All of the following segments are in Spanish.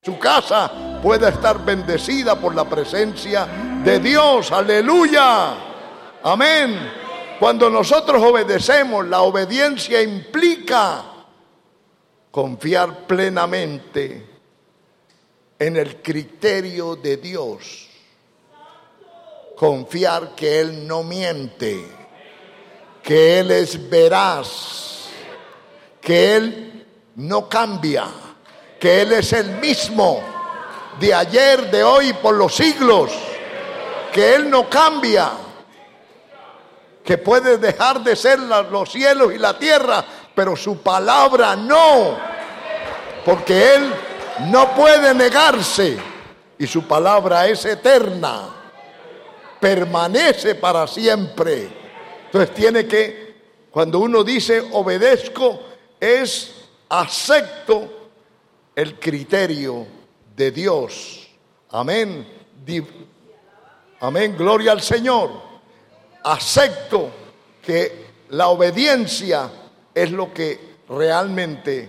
Su casa pueda estar bendecida por la presencia de Dios. Aleluya. Amén. Cuando nosotros obedecemos, la obediencia implica confiar plenamente en el criterio de Dios. Confiar que Él no miente, que Él es veraz, que Él no cambia, que Él es el mismo de ayer, de hoy y por los siglos, que Él no cambia, que puede dejar de ser los cielos y la tierra, pero su palabra no, porque Él no puede negarse y su palabra es eterna, permanece para siempre. Entonces tiene que, cuando uno dice obedezco, es acepto el criterio de Dios. Amén. Amén, gloria al Señor. Acepto que la obediencia es lo que realmente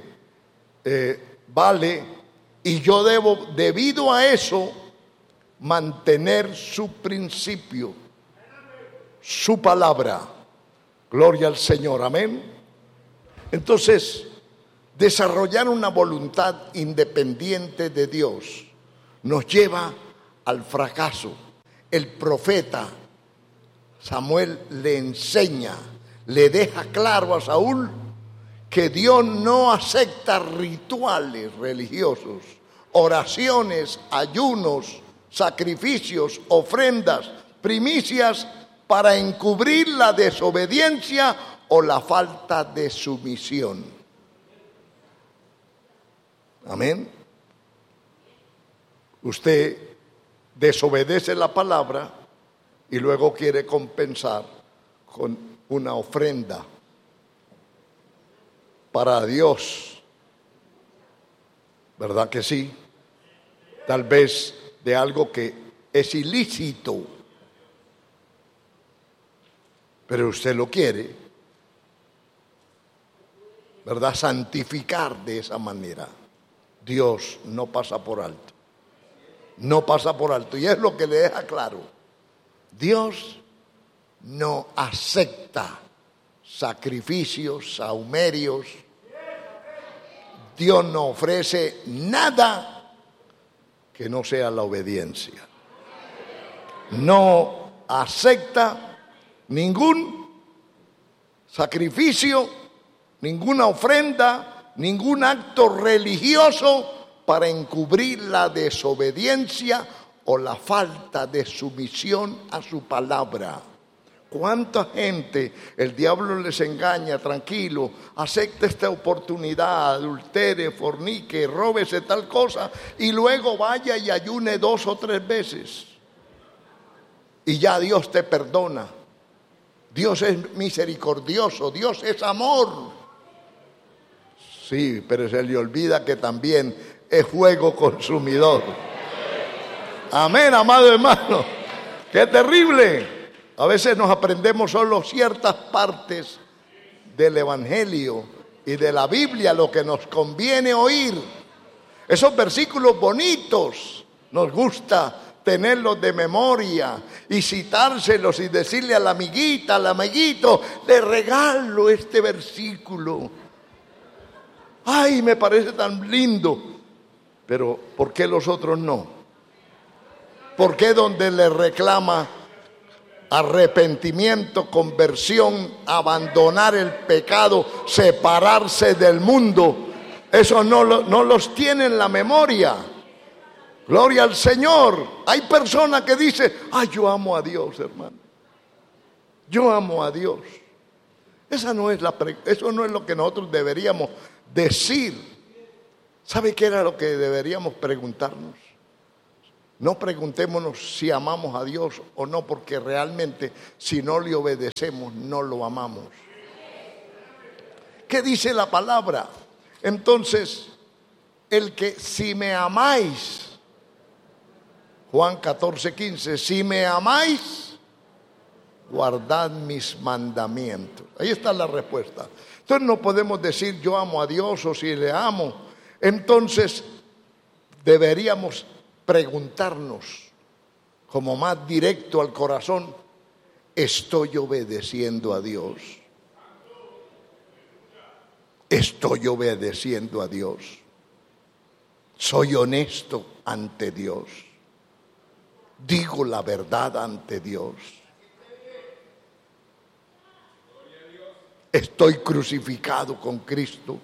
vale, y yo debo, debido a eso, mantener su principio, su palabra. Gloria al Señor, amén. Entonces, desarrollar una voluntad independiente de Dios nos lleva al fracaso. El profeta Samuel le enseña, le deja claro a Saúl que Dios no acepta rituales religiosos, oraciones, ayunos, sacrificios, ofrendas, primicias para encubrir la desobediencia o la falta de sumisión. Amén. Usted desobedece la palabra y luego quiere compensar con una ofrenda para Dios. ¿Verdad que sí? Tal vez de algo que es ilícito, pero usted lo quiere, ¿verdad? Santificar de esa manera. Dios no pasa por alto. No pasa por alto. Y es lo que le deja claro. Dios no acepta sacrificios, sahumerios. Dios no ofrece nada que no sea la obediencia. No acepta ningún sacrificio, ninguna ofrenda, ningún acto religioso para encubrir la desobediencia o la falta de sumisión a su palabra. ¿Cuánta gente el diablo les engaña? Tranquilo, acepte esta oportunidad, adultere, fornique, róbese tal cosa y luego vaya y ayune 2 o 3 veces y ya Dios te perdona. Dios es misericordioso, Dios es amor. Sí, pero se le olvida que también es fuego consumidor. Amén, amado hermano. ¡Qué terrible! A veces nos aprendemos solo ciertas partes del Evangelio y de la Biblia, lo que nos conviene oír. Esos versículos bonitos nos gusta tenerlos de memoria y citárselos y decirle a la amiguita, al amiguito, le regalo este versículo. Ay, me parece tan lindo. Pero ¿por qué los otros no? ¿Por qué donde le reclama arrepentimiento, conversión, abandonar el pecado, separarse del mundo, eso no los tiene en la memoria? Gloria al Señor. Hay personas que dicen, ay, yo amo a Dios, hermano. Yo amo a Dios. Eso no es lo que nosotros deberíamos decir. ¿Sabe qué era lo que deberíamos preguntarnos? No preguntémonos si amamos a Dios o no, porque realmente si no le obedecemos, no lo amamos. ¿Qué dice la palabra? Entonces, el que si me amáis, Juan 14:15, si me amáis, guardad mis mandamientos. Ahí está la respuesta. Entonces no podemos decir yo amo a Dios o si le amo. Entonces deberíamos preguntarnos, como más directo al corazón, ¿estoy obedeciendo a Dios? ¿Estoy obedeciendo a Dios? ¿Soy honesto ante Dios? ¿Digo la verdad ante Dios? ¿Estoy crucificado con Cristo?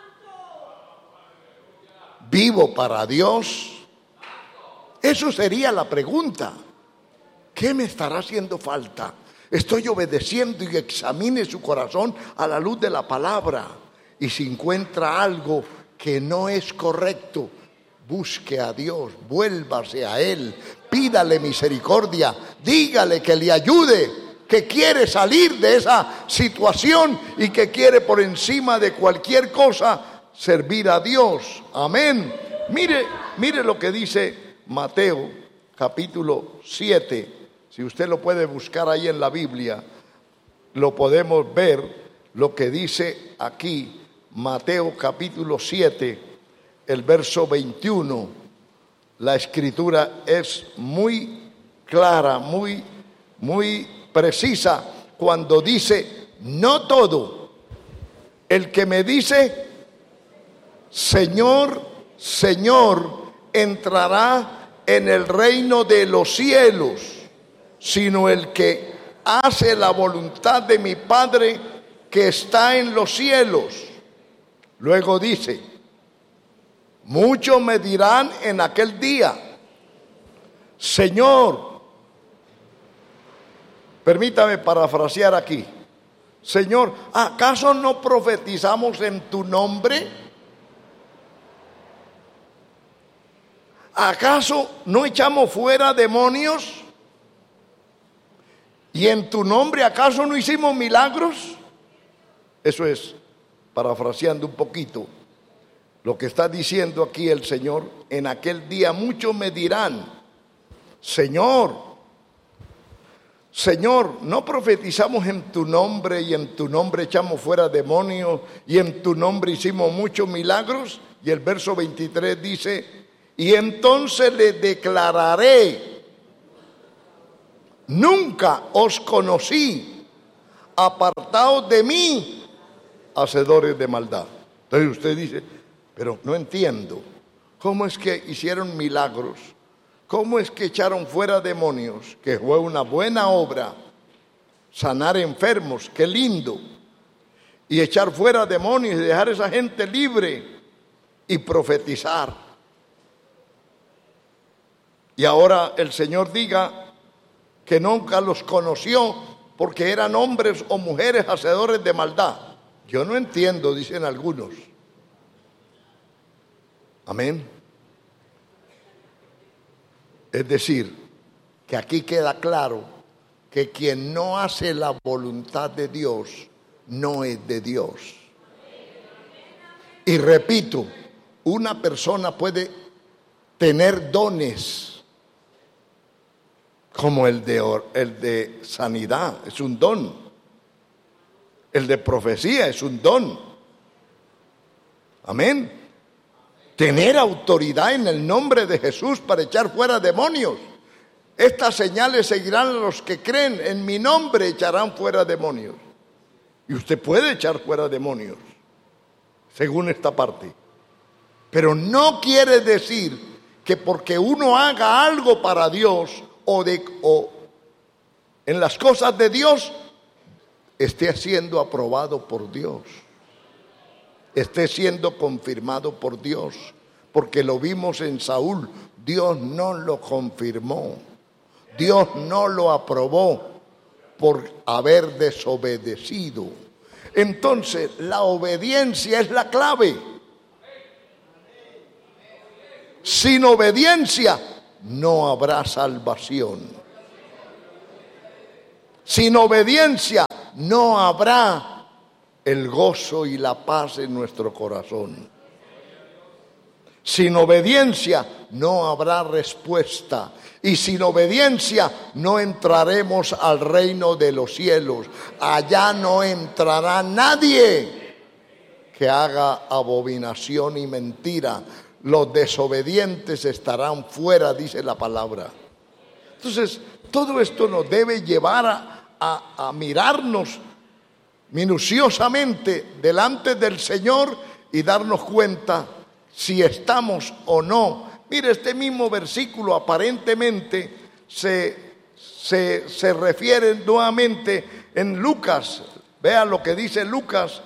¿Vivo para Dios? Eso sería la pregunta. ¿Qué me estará haciendo falta? ¿Estoy obedeciendo? Y examine su corazón a la luz de la palabra. Y si encuentra algo que no es correcto, busque a Dios, vuélvase a Él, pídale misericordia, dígale que le ayude, que quiere salir de esa situación y que quiere por encima de cualquier cosa servir a Dios. Amén. Mire lo que dice Mateo capítulo 7. Si usted lo puede buscar ahí en la Biblia, lo podemos ver lo que dice aquí Mateo capítulo 7, el verso 21. La escritura es muy clara, muy precisa cuando dice: no todo el que me dice Señor, Señor, entrará en el reino de los cielos, sino el que hace la voluntad de mi Padre que está en los cielos. Luego dice: muchos me dirán en aquel día, Señor, permítame parafrasear aquí, Señor, ¿acaso no profetizamos en tu nombre? ¿Acaso no echamos fuera demonios? ¿Y en tu nombre acaso no hicimos milagros? Eso es, parafraseando un poquito, lo que está diciendo aquí el Señor. En aquel día muchos me dirán, Señor, Señor, ¿no profetizamos en tu nombre y en tu nombre echamos fuera demonios y en tu nombre hicimos muchos milagros? Y el verso 23 dice: y entonces le declararé, nunca os conocí, apartaos de mí, hacedores de maldad. Entonces usted dice: pero no entiendo, ¿cómo es que hicieron milagros? ¿Cómo es que echaron fuera demonios? Que fue una buena obra, sanar enfermos, qué lindo. Y echar fuera demonios y dejar a esa gente libre y profetizar. Y ahora el Señor diga que nunca los conoció porque eran hombres o mujeres hacedores de maldad. Yo no entiendo, dicen algunos. Amén. Es decir, que aquí queda claro que quien no hace la voluntad de Dios no es de Dios. Y repito, una persona puede tener dones como el de sanidad, es un don. El de profecía es un don. Amén. Tener autoridad en el nombre de Jesús para echar fuera demonios. Estas señales seguirán a los que creen. En mi nombre echarán fuera demonios. Y usted puede echar fuera demonios, según esta parte. Pero no quiere decir que porque uno haga algo para Dios o en las cosas de Dios, esté siendo aprobado por Dios, esté siendo confirmado por Dios, porque lo vimos en Saúl. Dios no lo confirmó, Dios no lo aprobó por haber desobedecido. Entonces, la obediencia es la clave. Sin obediencia no habrá salvación. Sin obediencia no habrá el gozo y la paz en nuestro corazón. Sin obediencia no habrá respuesta. Y sin obediencia no entraremos al reino de los cielos. Allá no entrará nadie que haga abominación y mentira. Los desobedientes estarán fuera, dice la palabra. Entonces, todo esto nos debe llevar a mirarnos minuciosamente delante del Señor y darnos cuenta si estamos o no. Mire, este mismo versículo aparentemente se refiere nuevamente en Lucas. Vea lo que dice Lucas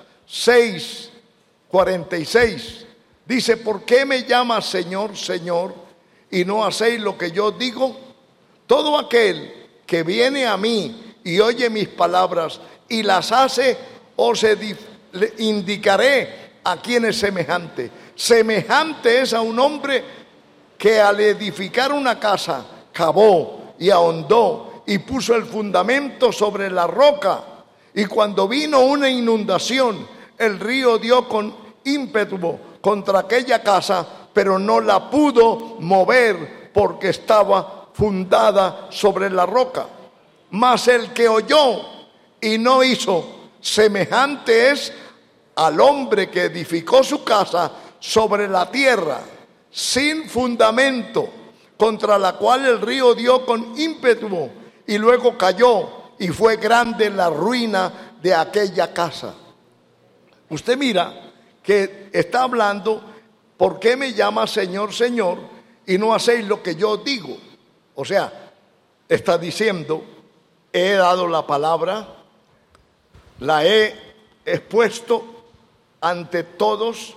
6:46. Dice: ¿por qué me llamas Señor, Señor, y no hacéis lo que yo digo? Todo aquel que viene a mí y oye mis palabras y las hace, os le indicaré a quién es semejante. Semejante es a un hombre que al edificar una casa cavó y ahondó y puso el fundamento sobre la roca. Y cuando vino una inundación, el río dio con ímpetu contra aquella casa, pero no la pudo mover porque estaba fundada sobre la roca. Mas el que oyó y no hizo, semejante es al hombre que edificó su casa sobre la tierra, sin fundamento, contra la cual el río dio con ímpetu y luego cayó, y fue grande la ruina de aquella casa. Usted mira que está hablando: ¿por qué me llama Señor, Señor, y no hacéis lo que yo digo? O sea, está diciendo: he dado la palabra, la he expuesto ante todos,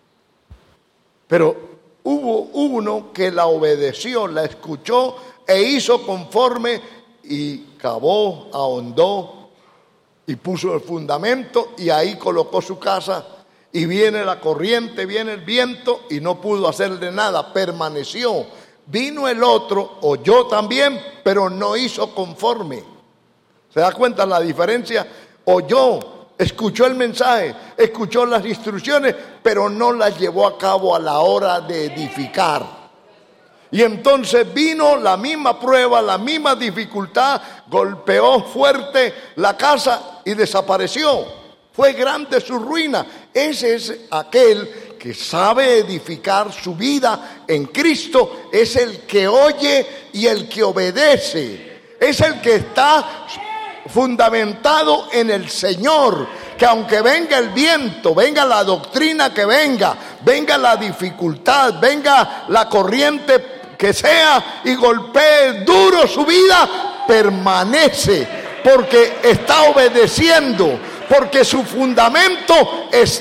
pero hubo uno que la obedeció, la escuchó e hizo conforme, y cavó, ahondó y puso el fundamento, y ahí colocó su casa. Y viene la corriente, viene el viento, y no pudo hacerle nada, permaneció. Vino el otro, oyó también, pero no hizo conforme. ¿Se da cuenta la diferencia? Oyó, escuchó el mensaje, escuchó las instrucciones, pero no las llevó a cabo a la hora de edificar. Y entonces vino la misma prueba, la misma dificultad, golpeó fuerte la casa y desapareció. Fue grande su ruina. Ese es aquel que sabe edificar su vida en Cristo, es el que oye y el que obedece. Es el que está fundamentado en el Señor, que aunque venga el viento, venga la doctrina que venga la dificultad, venga la corriente que sea y golpee duro su vida, permanece, porque está obedeciendo, porque su fundamento es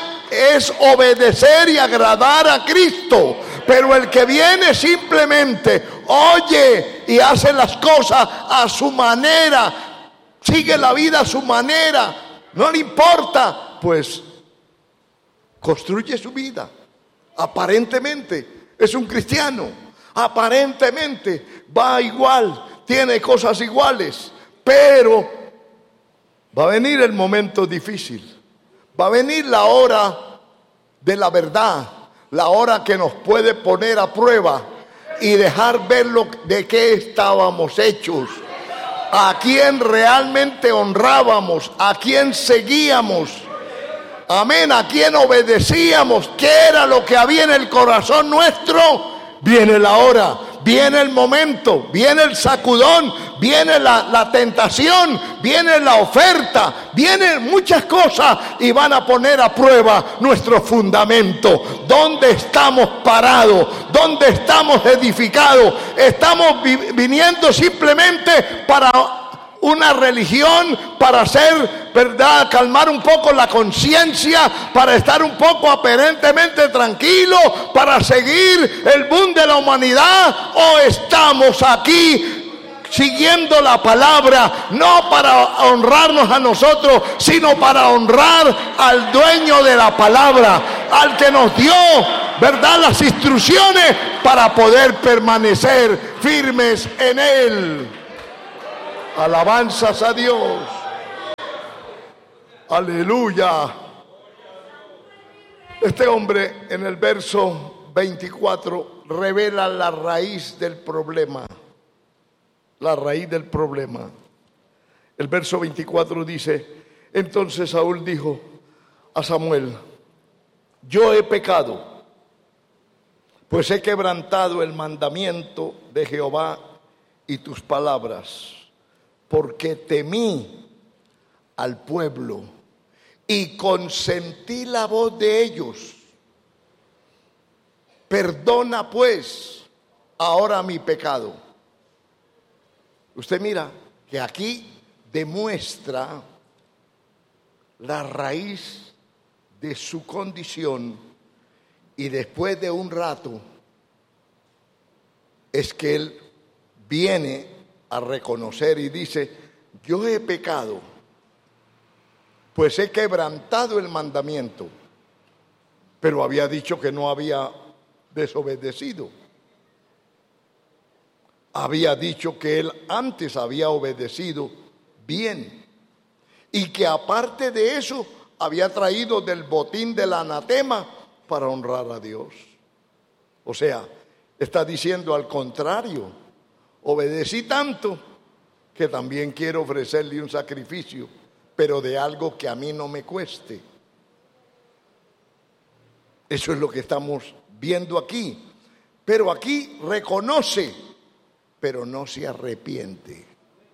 obedecer y agradar a Cristo. Pero el que viene simplemente oye y hace las cosas a su manera, sigue la vida a su manera, no le importa, pues construye su vida. Aparentemente es un cristiano, aparentemente va igual, tiene cosas iguales, pero va a venir el momento difícil, va a venir la hora de la verdad, la hora que nos puede poner a prueba y dejar ver de qué estábamos hechos, a quién realmente honrábamos, a quién seguíamos, amén, a quién obedecíamos, qué era lo que había en el corazón nuestro. Viene la hora, viene el momento, viene el sacudón, viene la tentación, viene la oferta, vienen muchas cosas y van a poner a prueba nuestro fundamento. ¿Dónde estamos parados? ¿Dónde estamos edificados? ¿Estamos viniendo simplemente para una religión, para hacer, verdad, calmar un poco la conciencia, para estar un poco aparentemente tranquilo, para seguir el boom de la humanidad? ¿O estamos aquí siguiendo la palabra, no para honrarnos a nosotros, sino para honrar al dueño de la palabra, al que nos dio, verdad, las instrucciones para poder permanecer firmes en él? Alabanzas a Dios. Aleluya. Este hombre en el verso 24 revela la raíz del problema. La raíz del problema. El verso 24 dice: entonces Saúl dijo a Samuel: yo he pecado, pues he quebrantado el mandamiento de Jehová y tus palabras, porque temí al pueblo y consentí la voz de ellos. Perdona pues ahora mi pecado. Usted mira que aquí demuestra la raíz de su condición, y después de un rato es que él viene a reconocer y dice: yo he pecado, pues he quebrantado el mandamiento. Pero había dicho que no había desobedecido. Había dicho que él antes había obedecido bien, y que aparte de eso había traído del botín del anatema para honrar a Dios. O sea, está diciendo al contrario: obedecí tanto que también quiero ofrecerle un sacrificio, pero de algo que a mí no me cueste. Eso es lo que estamos viendo aquí. Pero aquí reconoce, pero no se arrepiente.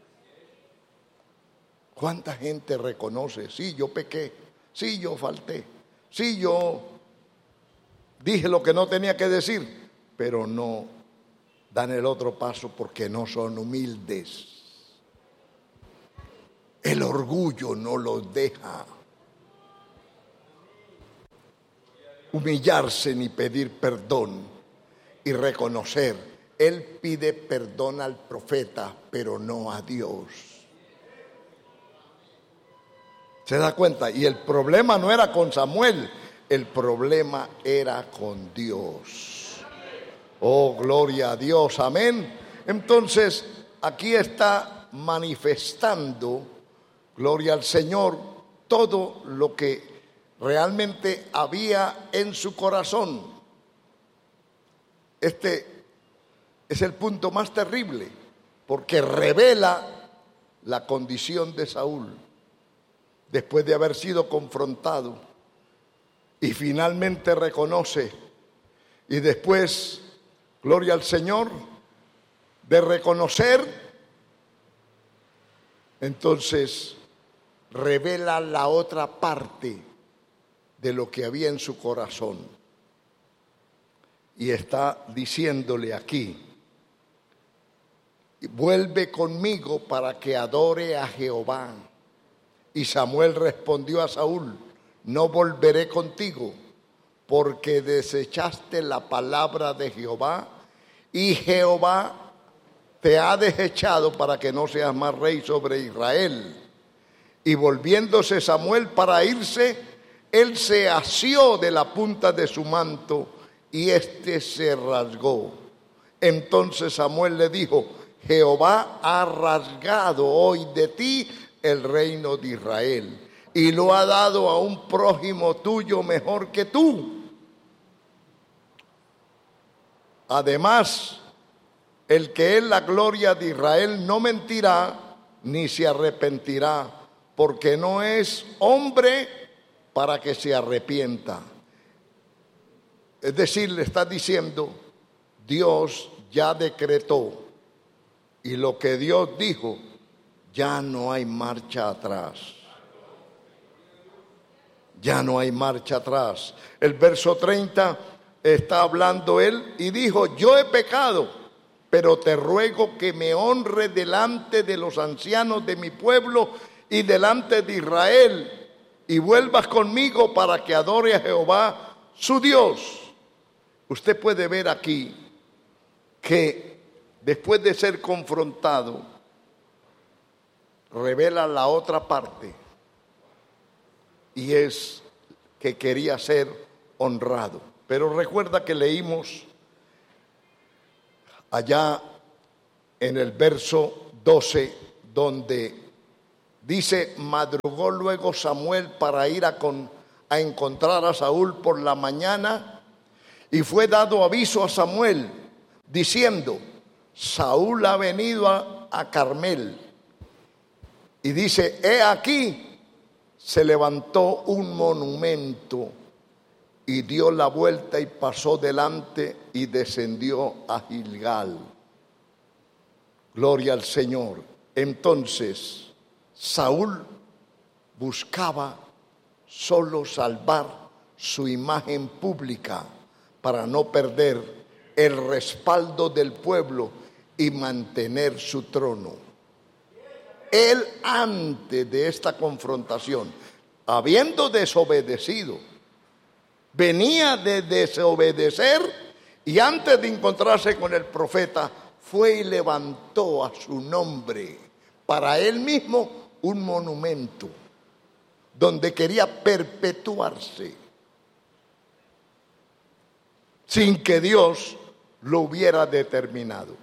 ¿Cuánta gente reconoce? Sí, yo pequé, sí, yo falté, sí, yo dije lo que no tenía que decir, pero no dan el otro paso porque no son humildes. El orgullo no los deja humillarse ni pedir perdón y reconocer. Él pide perdón al profeta, pero no a Dios. ¿Se da cuenta? Y el problema no era con Samuel, el problema era con Dios. Oh, gloria a Dios, amén. Entonces, aquí está manifestando, gloria al Señor, todo lo que realmente había en su corazón. Este es el punto más terrible, porque revela la condición de Saúl después de haber sido confrontado, y finalmente reconoce. Y después, gloria al Señor, de reconocer, entonces revela la otra parte de lo que había en su corazón. Y está diciéndole aquí: vuelve conmigo para que adore a Jehová. Y Samuel respondió a Saúl: no volveré contigo, porque desechaste la palabra de Jehová, y Jehová te ha desechado para que no seas más rey sobre Israel. Y volviéndose Samuel para irse, él se asió de la punta de su manto y éste se rasgó. Entonces Samuel le dijo: Jehová ha rasgado hoy de ti el reino de Israel y lo ha dado a un prójimo tuyo mejor que tú. Además, el que es la gloria de Israel no mentirá ni se arrepentirá, porque no es hombre para que se arrepienta. Es decir, le está diciendo: Dios ya decretó, y lo que Dios dijo, ya no hay marcha atrás. Ya no hay marcha atrás. El verso 30 está hablando él y dijo: yo he pecado, pero te ruego que me honre delante de los ancianos de mi pueblo y delante de Israel, y vuelvas conmigo para que adore a Jehová su Dios. Usted puede ver aquí que después de ser confrontado, revela la otra parte, y es que quería ser honrado. Pero recuerda que leímos allá en el verso 12, donde dice: madrugó luego Samuel para ir a encontrar a Saúl por la mañana, y fue dado aviso a Samuel diciendo: Saúl ha venido a Carmel. Y dice: he aquí, se levantó un monumento y dio la vuelta y pasó delante y descendió a Gilgal. Gloria al Señor. Entonces Saúl buscaba solo salvar su imagen pública para no perder el respaldo del pueblo y mantener su trono. Él, antes de esta confrontación, habiendo desobedecido, venía de desobedecer y antes de encontrarse con el profeta, fue y levantó a su nombre para él mismo un monumento donde quería perpetuarse sin que Dios lo hubiera determinado.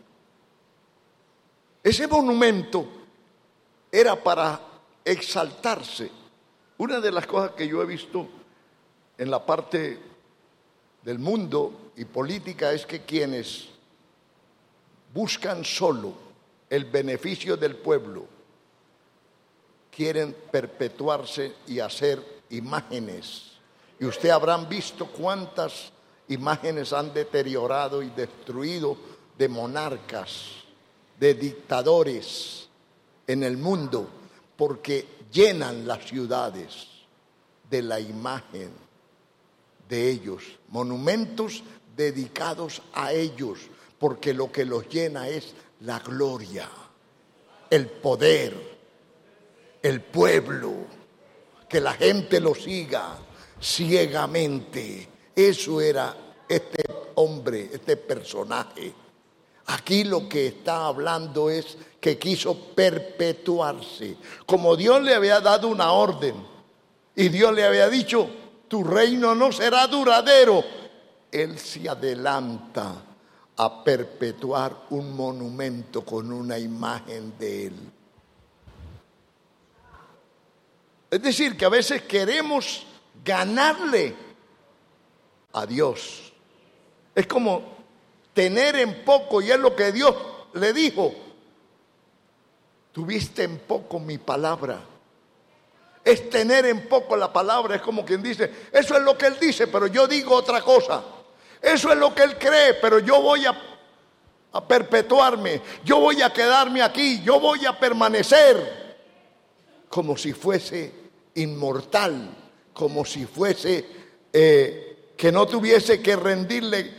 Ese monumento era para exaltarse. Una de las cosas que yo he visto en la parte del mundo y política es que quienes buscan solo el beneficio del pueblo quieren perpetuarse y hacer imágenes. Y usted habrán visto cuántas imágenes han deteriorado y destruido de monarcas, de dictadores en el mundo, porque llenan las ciudades de la imagen de ellos, monumentos dedicados a ellos, porque lo que los llena es la gloria, el poder, el pueblo, que la gente lo siga ciegamente. Eso era este hombre, este personaje. Aquí lo que está hablando es que quiso perpetuarse. Como Dios le había dado una orden y Dios le había dicho, tu reino no será duradero, él se adelanta a perpetuar un monumento con una imagen de él. Es decir, que a veces queremos ganarle a Dios. Es como tener en poco, y es lo que Dios le dijo: tuviste en poco mi palabra. Es tener en poco la palabra. Es como quien dice, eso es lo que él dice, pero yo digo otra cosa. Eso es lo que él cree, pero yo voy a perpetuarme, yo voy a quedarme aquí, yo voy a permanecer. Como si fuese inmortal, como si fuese que no tuviese que rendirle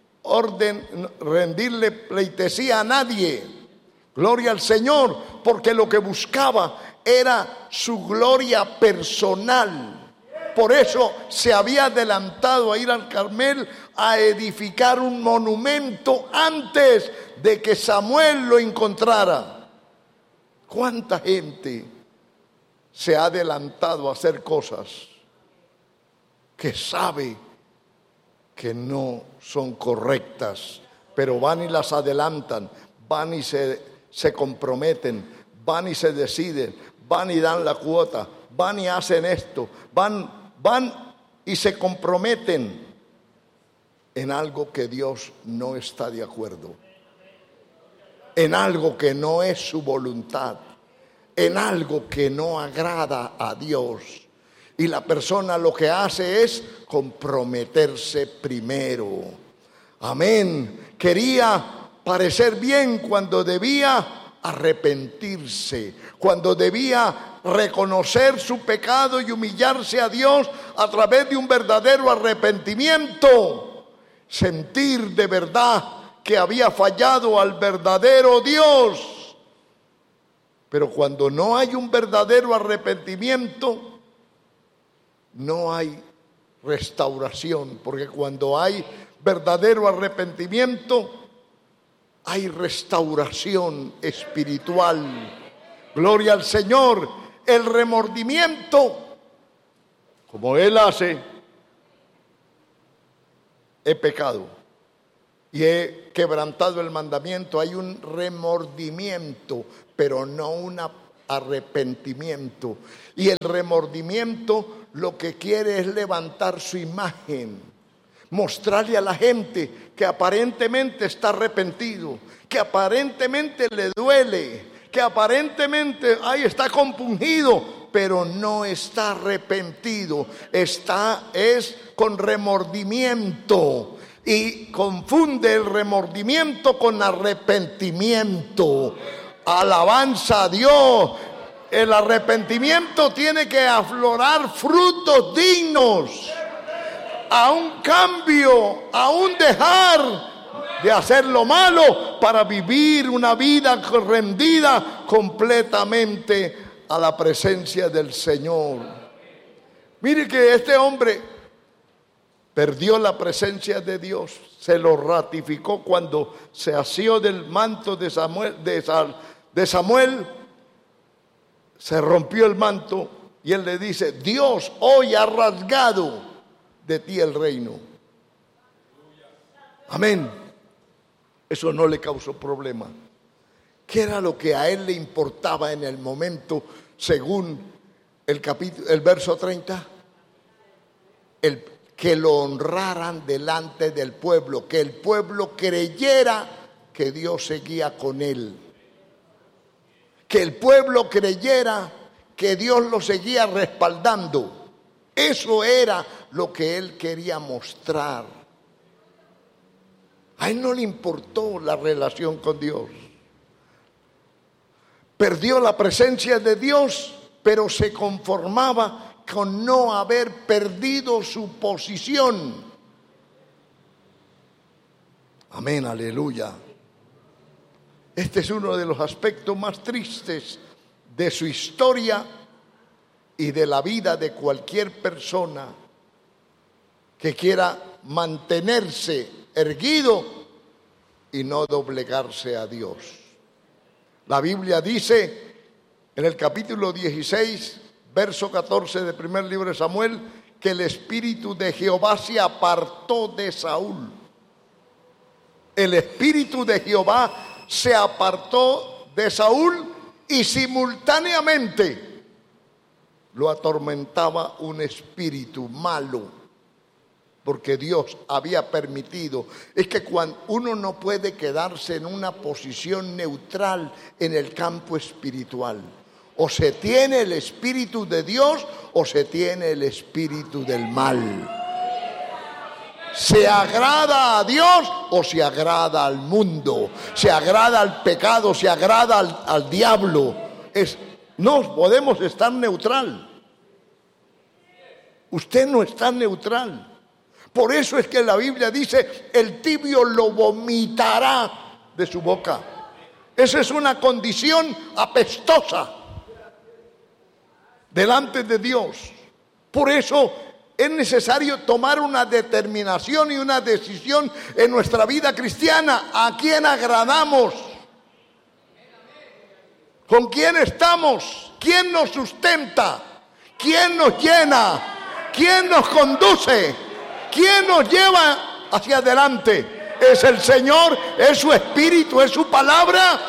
pleitesía a nadie. Gloria al Señor, porque lo que buscaba era su gloria personal. Por eso se había adelantado a ir al Carmel a edificar un monumento antes de que Samuel lo encontrara. ¿Cuánta gente se ha adelantado a hacer cosas que sabe que no son correctas, pero van y las adelantan, van y se comprometen, van y se deciden, van y dan la cuota, van y hacen esto, van y se comprometen en algo que Dios no está de acuerdo, en algo que no es su voluntad, en algo que no agrada a Dios. Y la persona lo que hace es comprometerse primero. Amén. Quería parecer bien cuando debía arrepentirse, cuando debía reconocer su pecado y humillarse a Dios a través de un verdadero arrepentimiento. Sentir de verdad que había fallado al verdadero Dios. Pero cuando no hay un verdadero arrepentimiento, no hay restauración, porque cuando hay verdadero arrepentimiento, hay restauración espiritual. Gloria al Señor. El remordimiento, como Él hace, he pecado y he quebrantado el mandamiento. Hay un remordimiento, pero no un arrepentimiento. Y el remordimiento lo que quiere es levantar su imagen, mostrarle a la gente que aparentemente está arrepentido, que aparentemente le duele, que aparentemente está compungido, pero no está arrepentido. Es con remordimiento. Y confunde el remordimiento con arrepentimiento. Alabanza a Dios. El arrepentimiento tiene que aflorar frutos dignos. A un cambio, a un dejar de hacer lo malo para vivir una vida rendida completamente a la presencia del Señor. Mire que este hombre perdió la presencia de Dios. Se lo ratificó cuando se asió del manto de Samuel. Se rompió el manto y él le dice: Dios hoy ha rasgado de ti el reino. Amén. Eso no le causó problema. ¿Qué era lo que a él le importaba en el momento, según el verso 30? Que lo honraran delante del pueblo, que el pueblo creyera que Dios seguía con él, que el pueblo creyera que Dios lo seguía respaldando. Eso era lo que él quería mostrar. A él no le importó la relación con Dios. Perdió la presencia de Dios, pero se conformaba con no haber perdido su posición. Amén, aleluya. Este es uno de los aspectos más tristes de su historia y de la vida de cualquier persona que quiera mantenerse erguido y no doblegarse a Dios. La Biblia dice en el capítulo 16, verso 14 del primer libro de Samuel, que el espíritu de Jehová se apartó de Saúl. El espíritu de Jehová se apartó de Saúl y simultáneamente lo atormentaba un espíritu malo. Porque Dios había permitido. Es que cuando uno no puede quedarse en una posición neutral en el campo espiritual. O se tiene el espíritu de Dios o se tiene el espíritu del mal. Se agrada a Dios o se agrada al mundo. Se agrada al pecado, se agrada al diablo. No podemos estar neutral. Usted no está neutral. Por eso es que la Biblia dice: el tibio lo vomitará de su boca. Esa es una condición apestosa delante de Dios. Por eso es necesario tomar una determinación y una decisión en nuestra vida cristiana. ¿A quién agradamos? ¿Con quién estamos? ¿Quién nos sustenta? ¿Quién nos llena? ¿Quién nos conduce? ¿Quién nos lleva hacia adelante? ¿Es el Señor? ¿Es su Espíritu? ¿Es su palabra?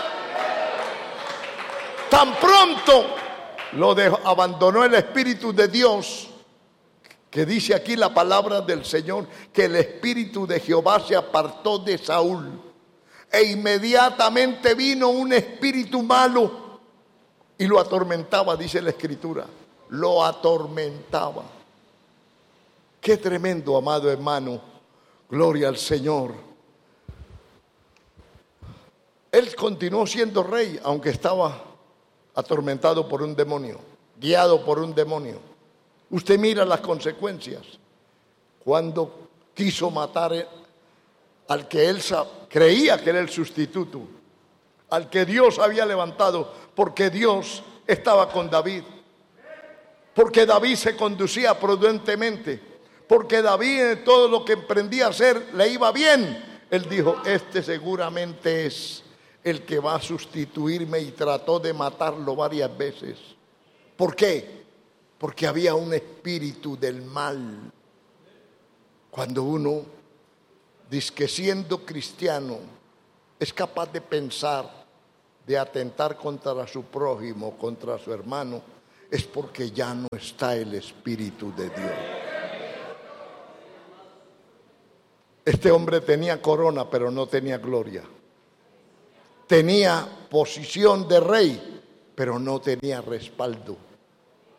Tan pronto abandonó el Espíritu de Dios, que dice aquí la palabra del Señor, que el Espíritu de Jehová se apartó de Saúl. E inmediatamente vino un espíritu malo y lo atormentaba, dice la Escritura. Lo atormentaba. Qué tremendo, amado hermano. Gloria al Señor. Él continuó siendo rey, aunque estaba atormentado por un demonio, guiado por un demonio. Usted mira las consecuencias. Cuando quiso matar al que él creía que era el sustituto, al que Dios había levantado, porque Dios estaba con David, porque David se conducía prudentemente, porque David en todo lo que emprendía a hacer le iba bien. Él dijo: este seguramente es el que va a sustituirme, y trató de matarlo varias veces. ¿Por qué? Porque había un espíritu del mal. Cuando uno, dizque siendo cristiano, es capaz de pensar, de atentar contra su prójimo, contra su hermano, es porque ya no está el Espíritu de Dios. Este hombre tenía corona, pero no tenía gloria. Tenía posición de rey, pero no tenía respaldo.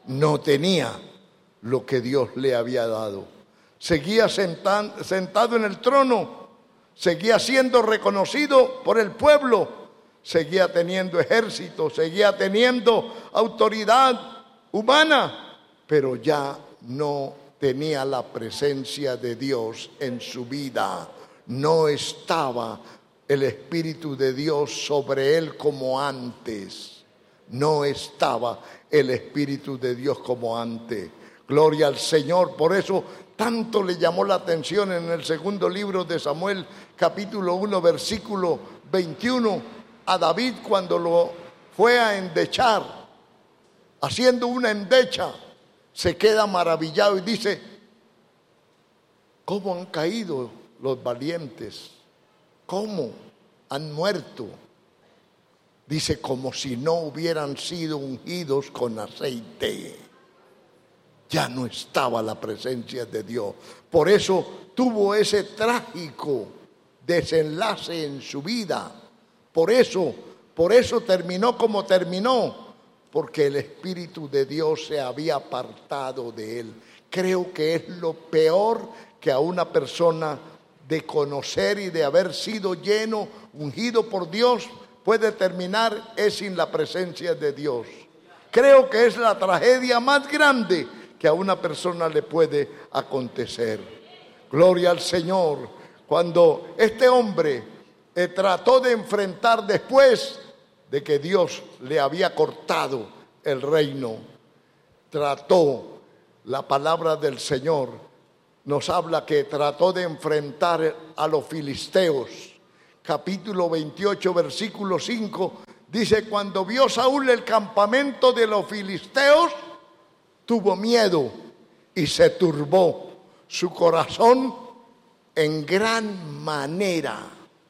no tenía lo que Dios le había dado. Seguía sentado en el trono, seguía siendo reconocido por el pueblo, seguía teniendo ejército, seguía teniendo autoridad humana, pero ya no tenía la presencia de Dios en su vida. No estaba el Espíritu de Dios sobre él como antes. No estaba el Espíritu de Dios como antes. Gloria al Señor. Por eso tanto le llamó la atención en el segundo libro de Samuel, capítulo 1, versículo 21, a David cuando lo fue a endechar, haciendo una endecha, se queda maravillado y dice: ¿cómo han caído los valientes? ¿Cómo han muerto? Dice, como si no hubieran sido ungidos con aceite. Ya no estaba la presencia de Dios. Por eso tuvo ese trágico desenlace en su vida. Por eso terminó como terminó, porque el Espíritu de Dios se había apartado de él. Creo que es lo peor que a una persona de conocer y de haber sido lleno, ungido por Dios, puede terminar es sin la presencia de Dios. Creo que es la tragedia más grande que a una persona le puede acontecer. Gloria al Señor. Cuando este hombre trató de enfrentar después de que Dios le había cortado el reino, trató, la palabra del Señor nos habla que trató de enfrentar a los filisteos. Capítulo 28, versículo 5, dice: cuando vio Saúl el campamento de los filisteos, tuvo miedo y se turbó su corazón en gran manera.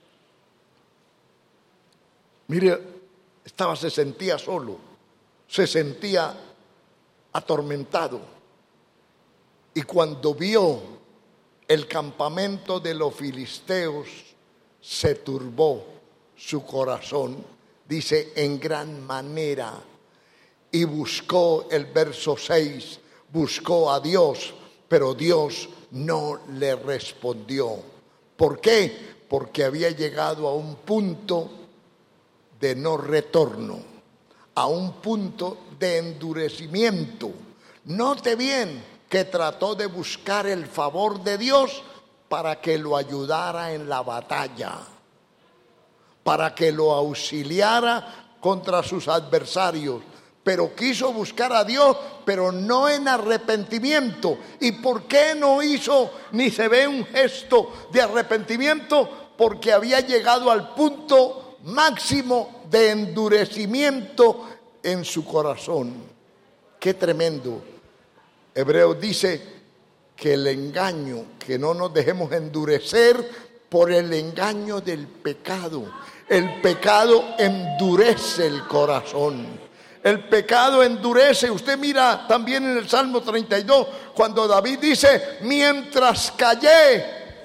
Mire, se sentía solo, se sentía atormentado. Y cuando vio el campamento de los filisteos, se turbó su corazón, dice, en gran manera. Y buscó, el verso 6, buscó a Dios, pero Dios no le respondió. ¿Por qué? Porque había llegado a un punto de no retorno, a un punto de endurecimiento. Note bien que trató de buscar el favor de Dios para que lo ayudara en la batalla, para que lo auxiliara contra sus adversarios. Pero quiso buscar a Dios, pero no en arrepentimiento. ¿Y por qué no hizo ni se ve un gesto de arrepentimiento? Porque había llegado al punto máximo de endurecimiento en su corazón. ¡Qué tremendo! Hebreos dice que el engaño, que no nos dejemos endurecer por el engaño del pecado. El pecado endurece el corazón. El pecado endurece. Usted mira también en el Salmo 32, cuando David dice: mientras callé,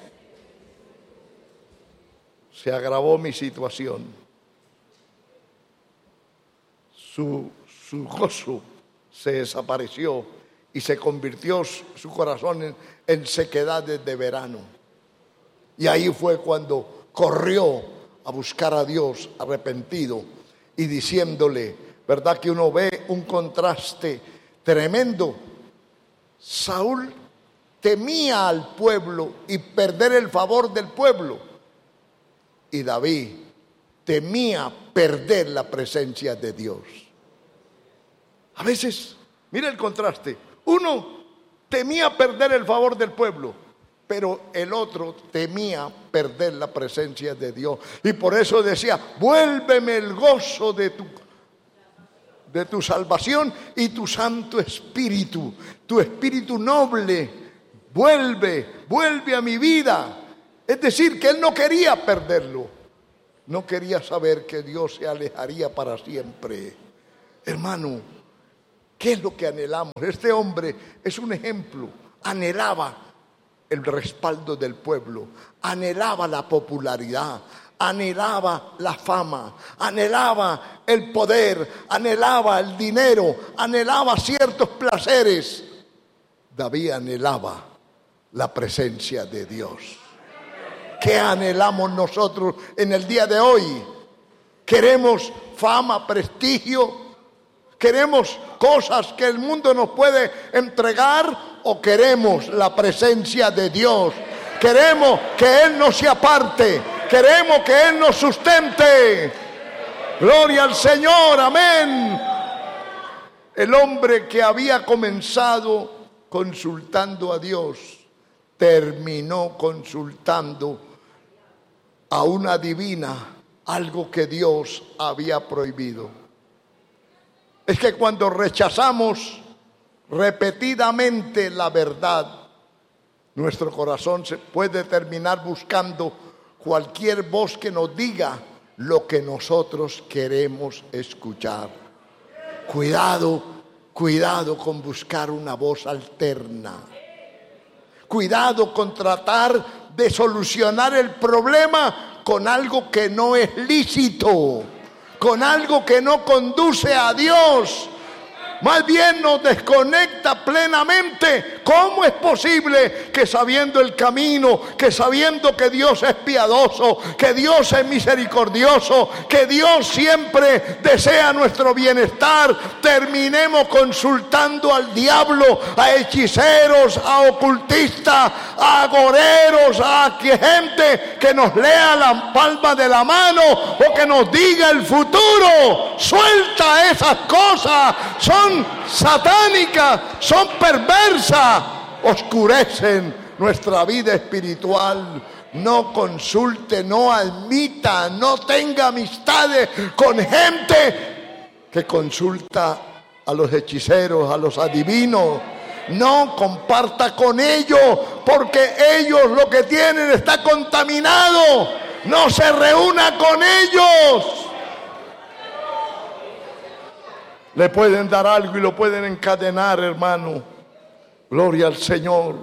se agravó mi situación. Su gozo se desapareció y se convirtió su corazón en sequedades de verano. Y ahí fue cuando corrió a buscar a Dios arrepentido y diciéndole, ¿verdad que uno ve un contraste tremendo? Saúl temía al pueblo y perder el favor del pueblo. Y David temía perder la presencia de Dios. A veces, mira el contraste. Uno temía perder el favor del pueblo, pero el otro temía perder la presencia de Dios. Y por eso decía: vuélveme el gozo de tu salvación y tu Santo Espíritu, tu Espíritu noble, vuelve a mi vida. Es decir, que él no quería perderlo, no quería saber que Dios se alejaría para siempre. Hermano, ¿qué es lo que anhelamos? Este hombre es un ejemplo. Anhelaba el respaldo del pueblo, anhelaba la popularidad, anhelaba la fama, anhelaba el poder, anhelaba el dinero, anhelaba ciertos placeres. David anhelaba la presencia de Dios. ¿Qué anhelamos nosotros en el día de hoy? ¿Queremos fama, prestigio? ¿Queremos cosas que el mundo nos puede entregar o queremos la presencia de Dios? Queremos que Él nos se aparte, queremos que Él nos sustente. Gloria al Señor, amén. El hombre que había comenzado consultando a Dios, terminó consultando a una divina, algo que Dios había prohibido. Es que cuando rechazamos repetidamente la verdad, nuestro corazón se puede terminar buscando cualquier voz que nos diga lo que nosotros queremos escuchar. Cuidado, cuidado con buscar una voz alterna. Cuidado con tratar de solucionar el problema con algo que no es lícito, con algo que no conduce a Dios. Más bien nos desconecta plenamente. ¿Cómo es posible que sabiendo el camino, que sabiendo que Dios es piadoso, que Dios es misericordioso, que Dios siempre desea nuestro bienestar, terminemos consultando al diablo, a hechiceros, a ocultistas, a agoreros, a gente que nos lea la palma de la mano o que nos diga el futuro? Suelta esas cosas. Son satánicas, son perversas, oscurecen nuestra vida espiritual. No consulte, no admita, no tenga amistades con gente que consulta a los hechiceros, a los adivinos. No comparta con ellos, porque ellos lo que tienen está contaminado. No se reúna con ellos. Le pueden dar algo y lo pueden encadenar, hermano. Gloria al Señor.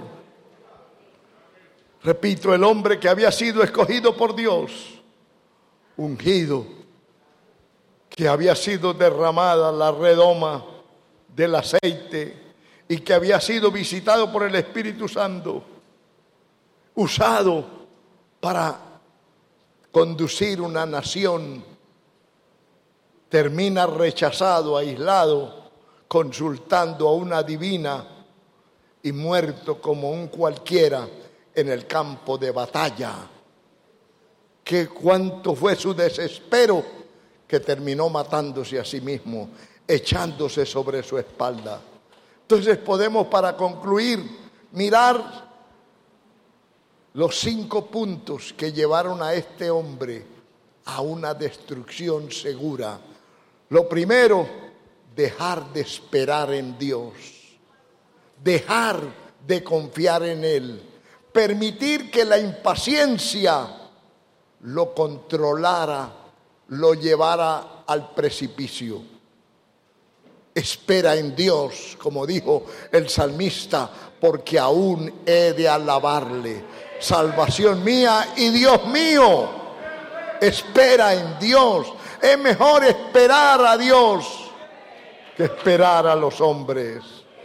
Repito, el hombre que había sido escogido por Dios, ungido, que había sido derramada la redoma del aceite y que había sido visitado por el Espíritu Santo, usado para conducir una nación, termina rechazado, aislado, consultando a una divina y muerto como un cualquiera en el campo de batalla. Que cuánto fue su desespero, que terminó matándose a sí mismo, echándose sobre su espalda. Entonces podemos, para concluir, mirar los 5 puntos que llevaron a este hombre a una destrucción segura. Lo primero, dejar de esperar en Dios, dejar de confiar en Él, permitir que la impaciencia lo controlara, lo llevara al precipicio. Espera en Dios, como dijo el salmista, porque aún he de alabarle. Salvación mía y Dios mío. Espera en Dios. Es mejor esperar a Dios que esperar a los hombres.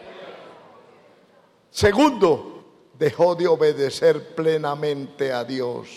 Segundo, dejó de obedecer plenamente a Dios.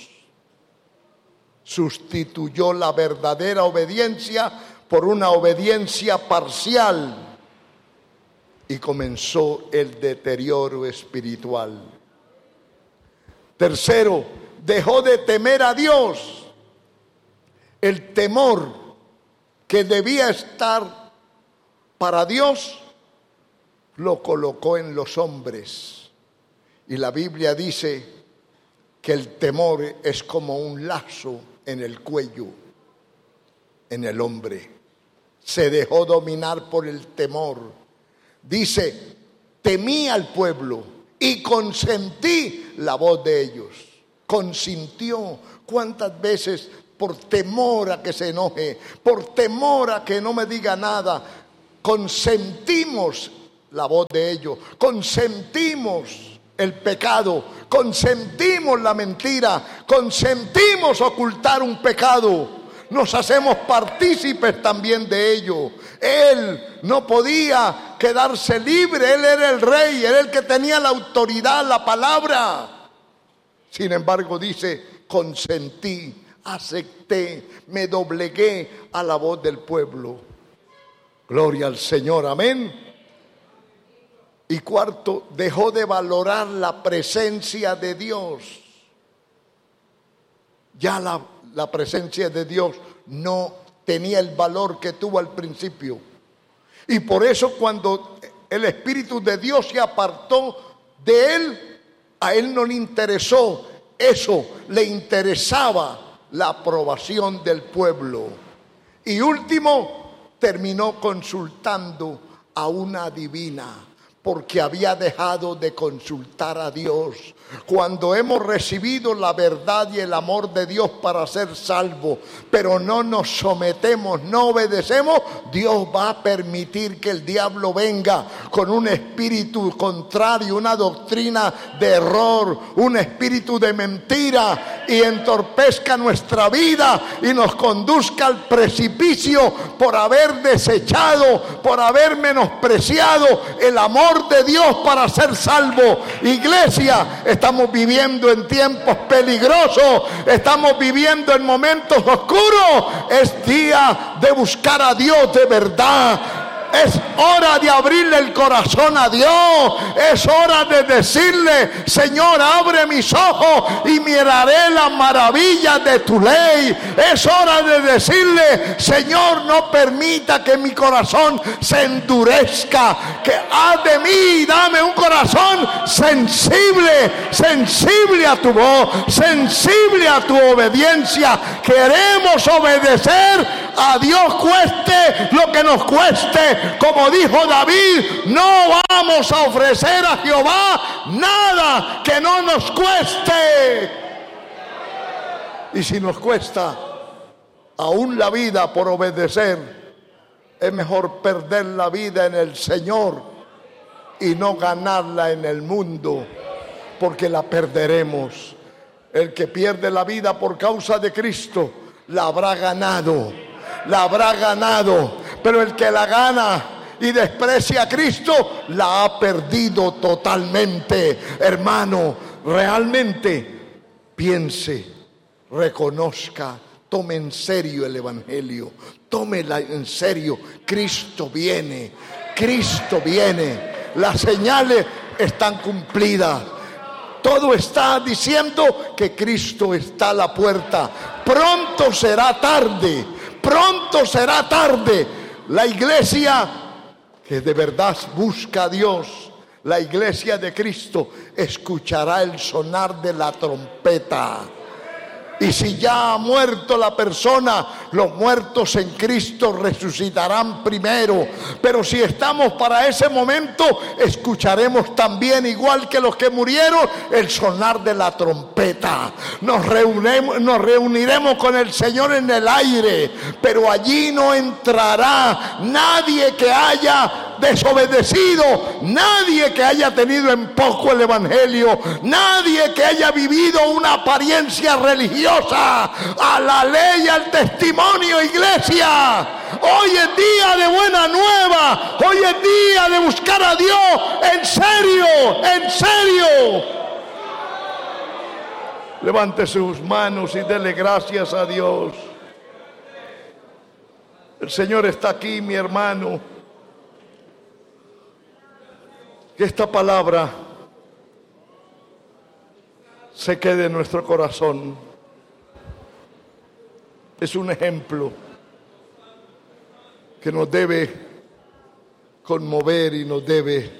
Sustituyó la verdadera obediencia por una obediencia parcial y comenzó el deterioro espiritual. Tercero, dejó de temer a Dios. El temor que debía estar para Dios lo colocó en los hombres. Y la Biblia dice que el temor es como un lazo en el cuello, en el hombre. Se dejó dominar por el temor. Dice, temí al pueblo y consentí la voz de ellos. Consintió. ¿Cuántas veces por temor a que se enoje, por temor a que no me diga nada, consentimos la voz de ellos, consentimos el pecado, consentimos la mentira, consentimos ocultar un pecado, nos hacemos partícipes también de ello. Él no podía quedarse libre, él era el rey, era el que tenía la autoridad, la palabra. Sin embargo, dice, consentí, acepté, me doblegué a la voz del pueblo. Gloria al Señor, amén. Y cuarto, dejó de valorar la presencia de Dios. Ya la presencia de Dios no tenía el valor que tuvo al principio. Y por eso cuando el Espíritu de Dios se apartó de él, a él no le interesó eso, le interesaba la aprobación del pueblo. Y último, terminó consultando a una adivina, porque había dejado de consultar a Dios. Cuando hemos recibido la verdad y el amor de Dios para ser salvos, pero no nos sometemos, no obedecemos, Dios va a permitir que el diablo venga con un espíritu contrario, una doctrina de error, un espíritu de mentira, y entorpezca nuestra vida y nos conduzca al precipicio por haber desechado, por haber menospreciado el amor de Dios para ser salvo. Iglesia, estamos viviendo en tiempos peligrosos, estamos viviendo en momentos oscuros. Es día de buscar a Dios de verdad. Es hora de abrirle el corazón a Dios. Es hora de decirle: Señor, abre mis ojos y miraré las maravillas de tu ley. Es hora de decirle: Señor, no permita que mi corazón se endurezca. Que haz de mí, dame un corazón sensible, sensible a tu voz, sensible a tu obediencia. Queremos obedecer a Dios, cueste lo que nos cueste. Como dijo David, no vamos a ofrecer a Jehová nada que no nos cueste. Y si nos cuesta aún la vida por obedecer, es mejor perder la vida en el Señor y no ganarla en el mundo, porque la perderemos. El que pierde la vida por causa de Cristo la habrá ganado, la habrá ganado. Pero el que la gana y desprecia a Cristo la ha perdido totalmente. Hermano, realmente piense, reconozca, tome en serio el Evangelio, tómela en serio. Cristo viene, Cristo viene. Las señales están cumplidas. Todo está diciendo que Cristo está a la puerta. Pronto será tarde, pronto será tarde. La iglesia que de verdad busca a Dios, la iglesia de Cristo, escuchará el sonar de la trompeta. Y si ya ha muerto la persona, los muertos en Cristo resucitarán primero. Pero si estamos para ese momento, escucharemos también, igual que los que murieron, el sonar de la trompeta. Nos reuniremos con el Señor en el aire, pero allí no entrará nadie que haya desobedecido, nadie que haya tenido en poco el Evangelio, nadie que haya vivido una apariencia religiosa. A la ley y al testimonio, iglesia. Hoy es día de buena nueva, hoy es día de buscar a Dios en serio, en serio. Levante sus manos y dele gracias a Dios. El Señor está aquí, mi hermano. Que esta palabra se quede en nuestro corazón. Es un ejemplo que nos debe conmover y nos debe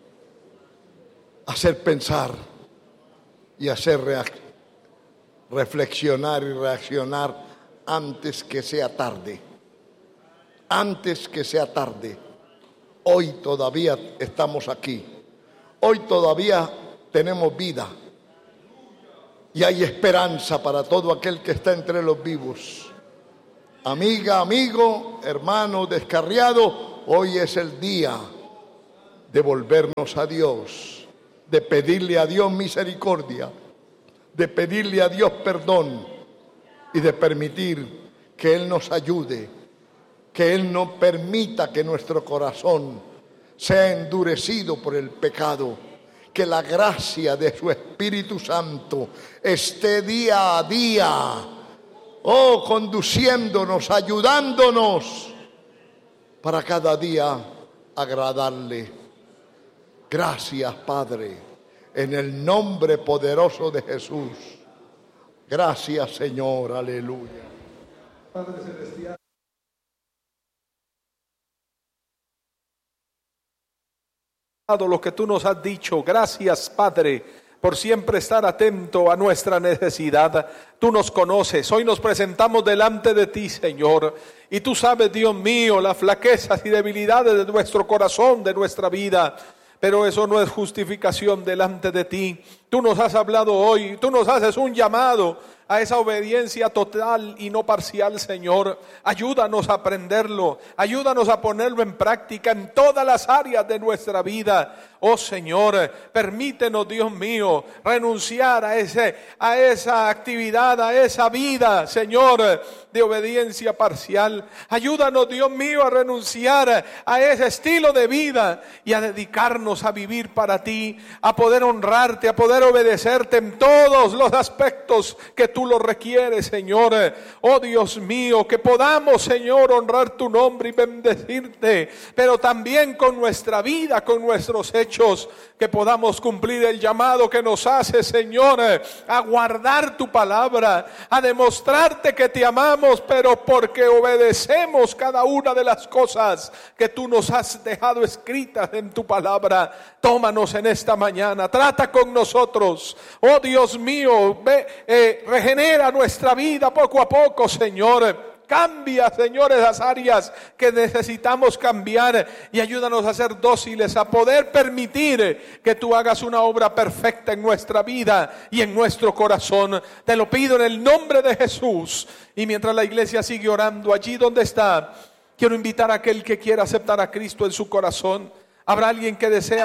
hacer pensar y hacer reflexionar y reaccionar antes que sea tarde. Antes que sea tarde. Hoy todavía estamos aquí. Hoy todavía tenemos vida. Y hay esperanza para todo aquel que está entre los vivos. Amiga, amigo, hermano descarriado, hoy es el día de volvernos a Dios de pedirle a Dios misericordia, de pedirle a Dios perdón y de permitir que Él nos ayude, que Él no permita que nuestro corazón sea endurecido por el pecado, que la gracia de su Espíritu Santo esté día a día, conduciéndonos, ayudándonos para cada día agradarle. Gracias, Padre, en el nombre poderoso de Jesús. Gracias, Señor, aleluya. Padre Celestial, lo que tú nos has dicho, gracias, Padre, por siempre estar atento a nuestra necesidad. Tú nos conoces, hoy nos presentamos delante de ti, Señor, y tú sabes, Dios mío, las flaquezas y debilidades de nuestro corazón, de nuestra vida, pero eso no es justificación delante de ti. Tú nos has hablado hoy, tú nos haces un llamado a esa obediencia total y no parcial, Señor. Ayúdanos a aprenderlo, ayúdanos a ponerlo en práctica en todas las áreas de nuestra vida. Oh Señor, permítenos, Dios mío, renunciar a esa actividad, a esa vida, Señor, de obediencia parcial. Ayúdanos, Dios mío, a renunciar a ese estilo de vida y a dedicarnos a vivir para ti, a poder honrarte, a poder obedecerte en todos los aspectos que tú lo requieres, Señor. Oh Dios mío, que podamos, Señor, honrar tu nombre y bendecirte, pero también con nuestra vida, con nuestros hechos, que podamos cumplir el llamado que nos hace, Señor, a guardar tu palabra, a demostrarte que te amamos, pero porque obedecemos cada una de las cosas que tú nos has dejado escritas en tu palabra. Tómanos en esta mañana, trata con nosotros, oh Dios mío, regenera nuestra vida poco a poco, Señor. Cambia, Señor, esas áreas que necesitamos cambiar y ayúdanos a ser dóciles, a poder permitir que tú hagas una obra perfecta en nuestra vida y en nuestro corazón. Te lo pido en el nombre de Jesús. Y mientras la iglesia sigue orando allí donde está, quiero invitar a aquel que quiera aceptar a Cristo en su corazón. Habrá alguien que desea